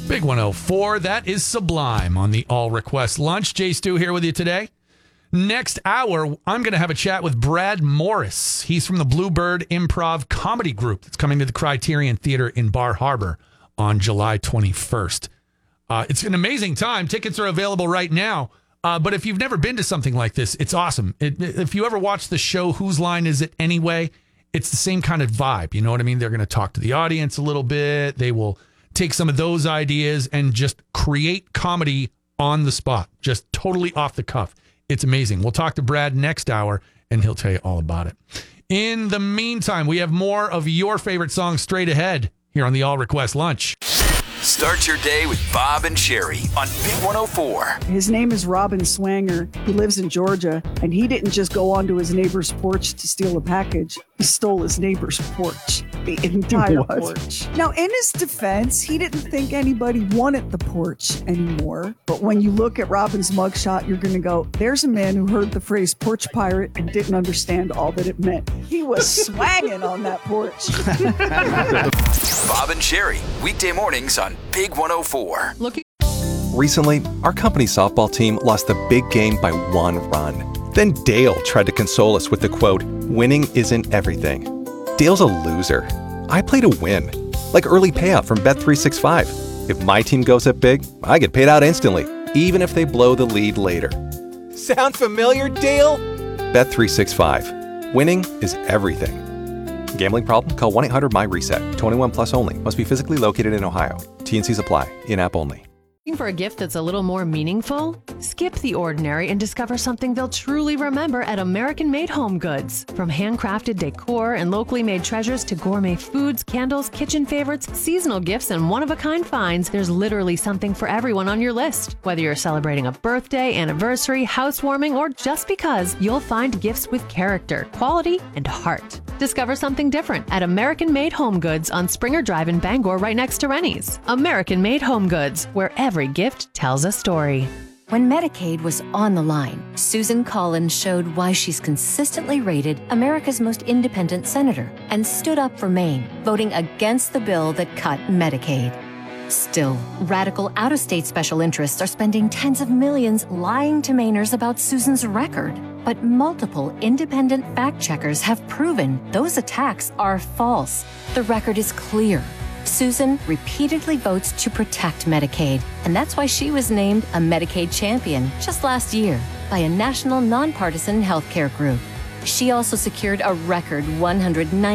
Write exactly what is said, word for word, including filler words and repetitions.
Big one oh four, that is Sublime on the All Request Lunch. Jay Stu here with you today. Next hour, I'm going to have a chat with Brad Morris. He's from the Bluebird Improv Comedy Group that's coming to the Criterion Theater in Bar Harbor on July twenty-first. Uh, it's an amazing time. Tickets are available right now. Uh, but if you've never been to something like this, it's awesome. It, if you ever watch the show Whose Line Is It Anyway, it's the same kind of vibe. You know what I mean? They're going to talk to the audience a little bit. They will take some of those ideas and just create comedy on the spot, just totally off the cuff. It's amazing. We'll talk to Brad next hour, and he'll tell you all about it. In the meantime, we have more of your favorite songs straight ahead here on the All Request Lunch. Start your day with Bob and Sherry on Big one oh four. His name is Robin Swanger. He lives in Georgia, and he didn't just go onto his neighbor's porch to steal a package. He stole his neighbor's porch, the entire What? porch. Now, in his defense, he didn't think anybody wanted the porch anymore. But when you look at Robin's mugshot, you're going to go, there's a man who heard the phrase porch pirate and didn't understand all that it meant. He was swanging on that porch. Bob and Sherry, weekday mornings on Big one oh four. Looking. Recently, our company softball team lost the big game by one run. Then Dale tried to console us with the quote, "Winning isn't everything." Dale's a loser. I play to win. Like early payout from Bet three sixty-five. If my team goes up big, I get paid out instantly, even if they blow the lead later. Sound familiar, Dale? Bet three sixty-five. Winning is everything. Gambling problem? Call one eight hundred my reset. twenty-one plus only. Must be physically located in Ohio. T and Cs apply. In-app only. Looking for a gift that's a little more meaningful? Skip the ordinary and discover something they'll truly remember at American Made Home Goods. From handcrafted decor and locally made treasures to gourmet foods, candles, kitchen favorites, seasonal gifts, and one-of-a-kind finds, there's literally something for everyone on your list. Whether you're celebrating a birthday, anniversary, housewarming, or just because, you'll find gifts with character, quality, and heart. Discover something different at American Made Home Goods on Springer Drive in Bangor, right next to Rennie's. American Made Home Goods, where every gift tells a story. When Medicaid was on the line, Susan Collins showed why she's consistently rated America's most independent senator and stood up for Maine, voting against the bill that cut Medicaid. Still, radical out-of-state special interests are spending tens of millions lying to Mainers about Susan's record. But multiple independent fact-checkers have proven those attacks are false. The record is clear. Susan repeatedly votes to protect Medicaid, and that's why she was named a Medicaid champion just last year by a national nonpartisan healthcare group. She also secured a record one hundred ninety